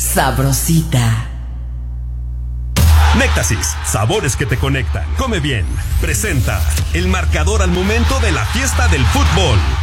sabrosita. Néctasis, sabores que te conectan. Come bien. Presenta el marcador al momento de la fiesta del fútbol.